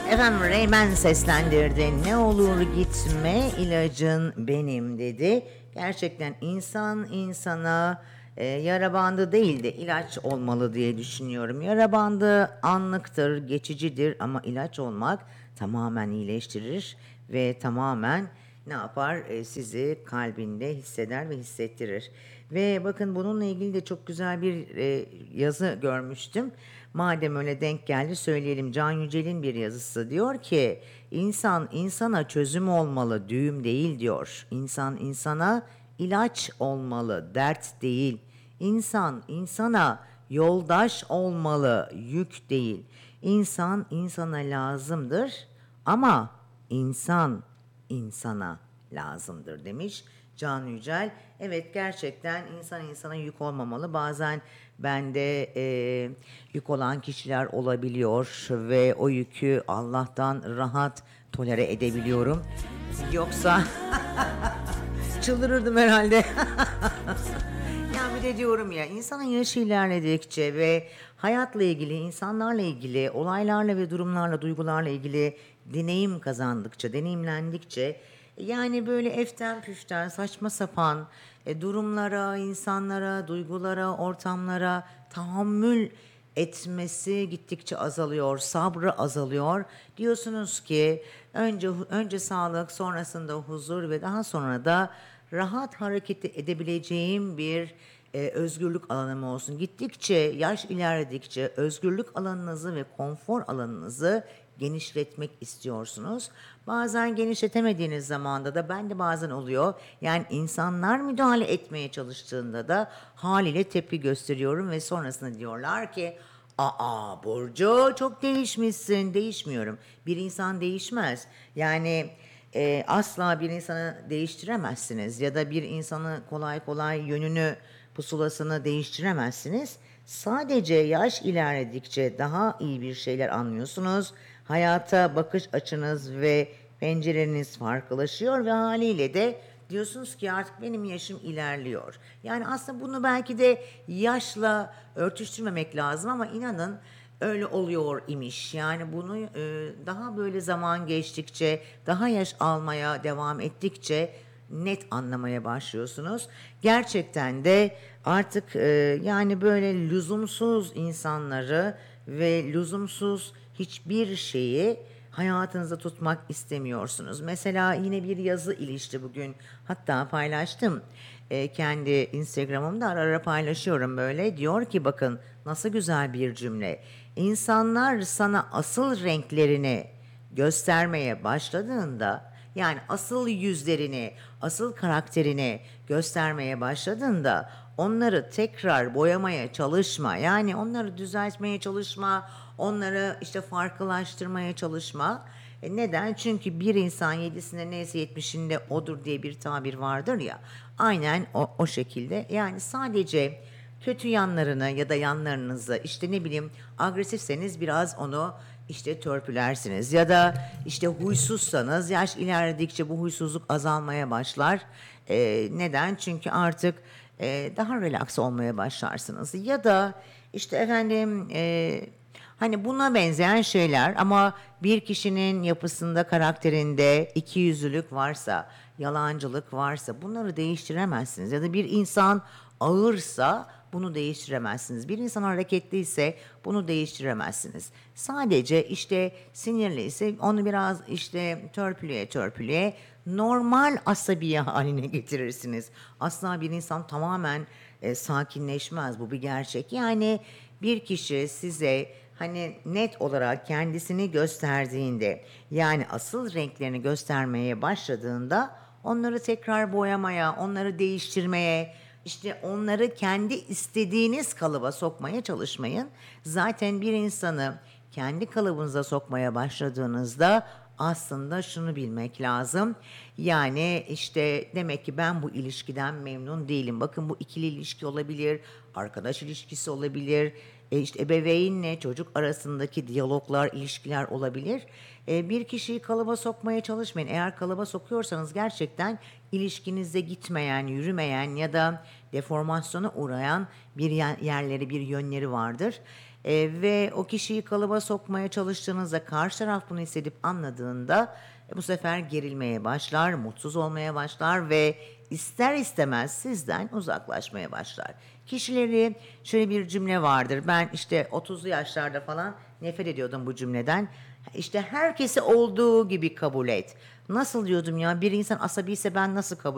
Efendim Reymen seslendirdi. Ne olur gitme ilacın benim dedi. Gerçekten insan insana yara bandı değil de ilaç olmalı diye düşünüyorum. Yara bandı anlıktır, geçicidir ama ilaç olmak tamamen iyileştirir ve tamamen ne yapar? Sizi kalbinde hisseder ve hissettirir. Ve bakın bununla ilgili de çok güzel bir yazı görmüştüm. Madem öyle denk geldi söyleyelim. Can Yücel'in bir yazısı diyor ki insan insana çözüm olmalı, düğüm değil diyor. İnsan insana ilaç olmalı, dert değil. İnsan insana yoldaş olmalı, yük değil. İnsan insana lazımdır ama insan insana lazımdır demiş Can Yücel. Evet gerçekten insan insana yük olmamalı. Bazen bende yük olan kişiler olabiliyor ve o yükü Allah'tan rahat tolere edebiliyorum. Yoksa çıldırırdım herhalde. Ya bir de diyorum ya insanın yaşı ilerledikçe ve hayatla ilgili, insanlarla ilgili, olaylarla ve durumlarla, duygularla ilgili deneyim kazandıkça, deneyimlendikçe yani böyle eften püften saçma sapan durumlara, insanlara, duygulara, ortamlara tahammül etmesi gittikçe azalıyor, sabrı azalıyor. Diyorsunuz ki önce sağlık, sonrasında huzur ve daha sonra da rahat hareket edebileceğim bir özgürlük alanım olsun. Gittikçe, yaş ilerledikçe özgürlük alanınızı ve konfor alanınızı genişletmek istiyorsunuz. Bazen genişletemediğiniz zamanda da ben de bazen oluyor. Yani insanlar müdahale etmeye çalıştığında da haliyle tepki gösteriyorum ve sonrasında diyorlar ki aa Burcu çok değişmişsin. Değişmiyorum. Bir insan değişmez. Yani asla bir insanı değiştiremezsiniz ya da bir insanı kolay kolay yönünü pusulasını değiştiremezsiniz. Sadece yaş ilerledikçe daha iyi bir şeyler anlıyorsunuz. Hayata bakış açınız ve pencereniz farklılaşıyor ve haliyle de diyorsunuz ki artık benim yaşım ilerliyor. Yani aslında bunu belki de yaşla örtüştürmemek lazım ama inanın öyle oluyor imiş. Yani bunu daha böyle zaman geçtikçe, daha yaş almaya devam ettikçe net anlamaya başlıyorsunuz. Gerçekten de artık yani böyle lüzumsuz insanları ve lüzumsuz hiçbir şeyi hayatınızda tutmak istemiyorsunuz. Mesela yine bir yazı ilişti bugün. Hatta paylaştım. Kendi Instagram'ımda ara ara paylaşıyorum böyle. Diyor ki bakın nasıl güzel bir cümle. İnsanlar sana asıl renklerini göstermeye başladığında yani asıl yüzlerini, asıl karakterini göstermeye başladığında onları tekrar boyamaya çalışma. Yani onları düzeltmeye çalışma, onları işte farklılaştırmaya çalışma. Neden? Çünkü bir insan yedisinde neyse yetmişinde odur diye bir tabir vardır ya. Aynen o şekilde. Yani sadece kötü yanlarını ya da yanlarınızı işte ne bileyim agresifseniz biraz onu işte törpülersiniz ya da işte huysuzsanız yaş ilerledikçe bu huysuzluk azalmaya başlar. Neden? Çünkü artık daha relax olmaya başlarsınız ya da işte efendim hani buna benzeyen şeyler ama bir kişinin yapısında, karakterinde ikiyüzlülük varsa, yalancılık varsa bunları değiştiremezsiniz. Ya da bir insan ağırsa bunu değiştiremezsiniz. Bir insan hareketliyse bunu değiştiremezsiniz. Sadece işte sinirliyse onu biraz işte törpüleye normal asabiye haline getirirsiniz. Asla bir insan tamamen sakinleşmez. Bu bir gerçek. Yani bir kişi size hani net olarak kendisini gösterdiğinde yani asıl renklerini göstermeye başladığında onları tekrar boyamaya, onları değiştirmeye, işte onları kendi istediğiniz kalıba sokmaya çalışmayın. Zaten bir insanı kendi kalıbınıza sokmaya başladığınızda aslında şunu bilmek lazım. Yani işte demek ki ben bu ilişkiden memnun değilim. Bakın bu ikili ilişki olabilir, arkadaş ilişkisi olabilir, işte ebeveynle çocuk arasındaki diyaloglar, ilişkiler olabilir. Bir kişiyi kalıba sokmaya çalışmayın. Eğer kalıba sokuyorsanız gerçekten ilişkinizde gitmeyen, yürümeyen ya da deformasyona uğrayan bir yerleri, bir yönleri vardır. Ve o kişiyi kalıba sokmaya çalıştığınızda karşı taraf bunu hissedip anladığında bu sefer gerilmeye başlar, mutsuz olmaya başlar ve ister istemez sizden uzaklaşmaya başlar. Kişileri şöyle bir cümle vardır. Ben işte 30'lu yaşlarda falan nefret ediyordum bu cümleden. İşte herkesi olduğu gibi kabul et. Nasıl diyordum ya, bir insan asabiyse ben nasıl kabul